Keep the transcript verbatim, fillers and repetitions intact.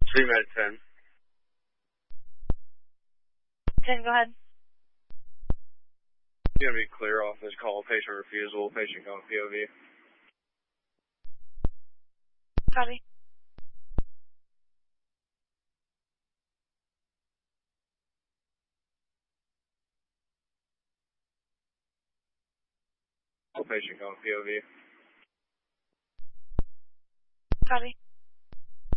Three med ten. ten, go ahead. You have any clear off this call? Patient refusal. Patient going P O V. Copy. Patient going P O V. Copy.